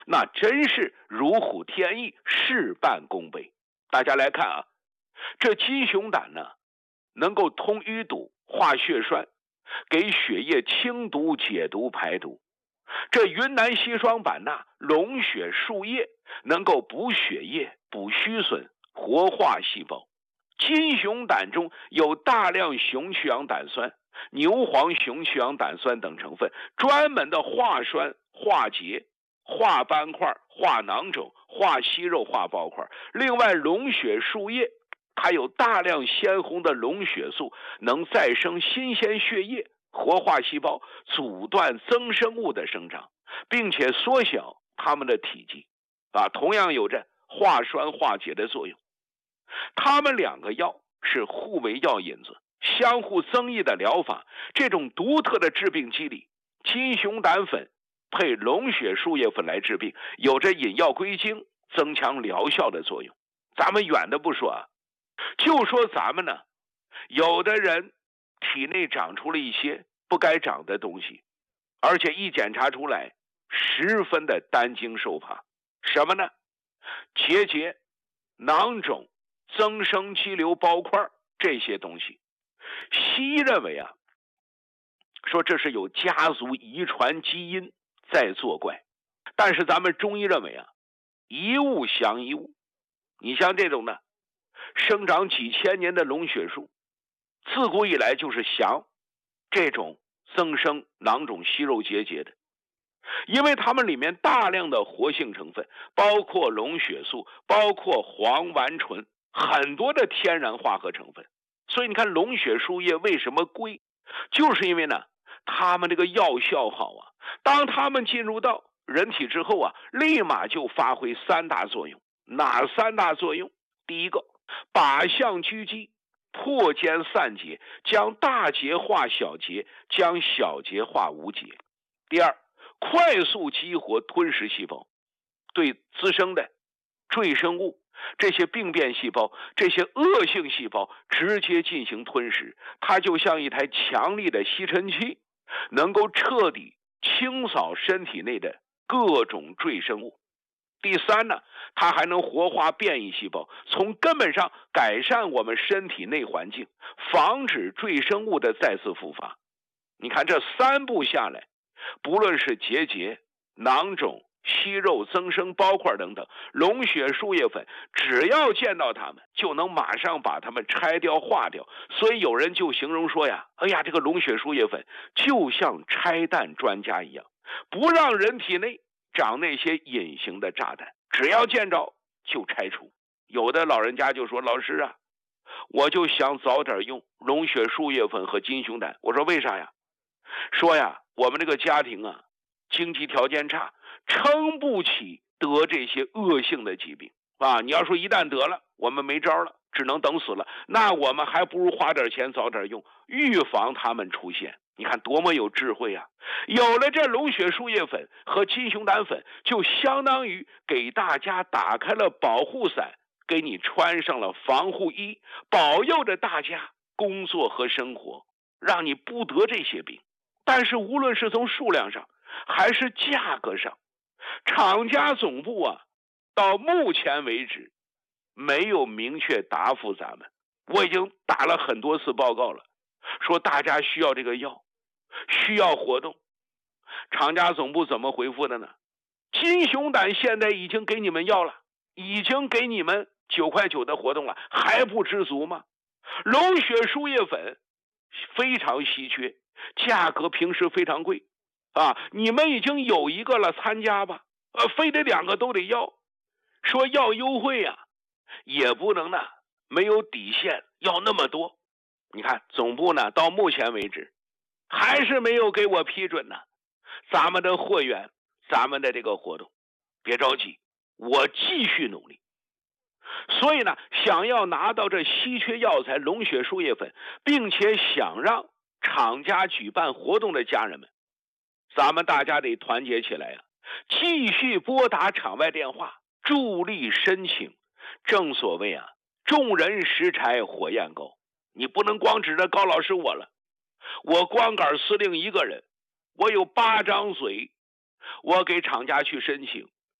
那真是如虎添翼，事半功倍。大家来看啊，这金熊胆呢，能够通淤堵、化血栓，给血液清毒、解毒、排毒。这云南硒霜板钠龙血树叶能够补血液、补虚损、活化细胞。金熊胆中有大量雄曲氧胆酸、牛黄雄曲氧胆酸等成分，专门的化栓、化结、化斑块、化囊肿、化息肉、化包块。另外，龙血树叶还有大量鲜红的龙血素，能再生新鲜血液，活化细胞，阻断增生物的生长，并且缩小它们的体积，同样有着化栓化解的作用。它们两个药是互为药引子，相互增益的疗法。这种独特的治病机理，金熊胆粉配龙血树叶粉来治病，有着引药归经、增强疗效的作用。咱们远的不说啊，就说咱们呢，有的人体内长出了一些不该长的东西，而且一检查出来十分的担惊受怕。什么呢？结节、囊肿、增生肌瘤包块这些东西，西医认为啊，说这是有家族遗传基因在作怪。但是咱们中医认为啊，一物降一物。你像这种呢，生长几千年的龙血树，自古以来就是降这种增生囊肿息肉结节的，因为它们里面大量的活性成分，包括龙血素，包括黄烷醇，很多的天然化合成分。所以你看龙血树叶为什么贵，就是因为呢，它们这个药效好啊。当它们进入到人体之后啊，立马就发挥三大作用。哪三大作用？第一个，靶向狙击，破坚散结，将大结化小结，将小结化无结。第二，快速激活吞噬细胞，对滋生的赘生物、这些病变细胞、这些恶性细胞直接进行吞噬。它就像一台强力的吸尘器，能够彻底清扫身体内的各种赘生物。第三呢，它还能活化变异细胞，从根本上改善我们身体内环境，防止赘生物的再次复发。你看这三步下来，不论是结节、囊肿、息肉、增生包块等等，龙血树叶粉只要见到它们，就能马上把它们拆掉化掉。所以有人就形容说呀，哎呀，这个龙血树叶粉就像拆弹专家一样，不让人体内长那些隐形的炸弹，只要见着就拆除。有的老人家就说，老师啊，我就想早点用龙血树叶粉和金熊胆。我说为啥呀？说呀，我们这个家庭啊，经济条件差，撑不起得这些恶性的疾病啊。你要说一旦得了，我们没招了，只能等死了，那我们还不如花点钱早点用，预防他们出现。你看多么有智慧啊！有了这龙血树叶粉和金熊胆粉，就相当于给大家打开了保护伞，给你穿上了防护衣，保佑着大家工作和生活，让你不得这些病。但是无论是从数量上还是价格上，厂家总部啊，到目前为止没有明确答复咱们。我已经打了很多次报告了，说大家需要这个药，需要活动。厂家总部怎么回复的呢？金熊胆现在已经给你们药了，已经给你们9块9的活动了，还不知足吗？龙血树叶粉非常稀缺，价格平时非常贵啊，你们已经有一个了，参加吧。非得2个都得要，说要优惠啊，也不能呢没有底线要那么多。你看总部呢到目前为止还是没有给我批准呢咱们的货源，咱们的这个活动。别着急，我继续努力。所以呢，想要拿到这稀缺药材龙血树叶粉，并且想让厂家举办活动的家人们，咱们大家得团结起来啊，继续拨打厂外电话，助力申请。正所谓啊，众人拾柴火焰高，你不能光指着高老师我了。我光杆司令一个人，我有8张嘴，我给厂家去申请，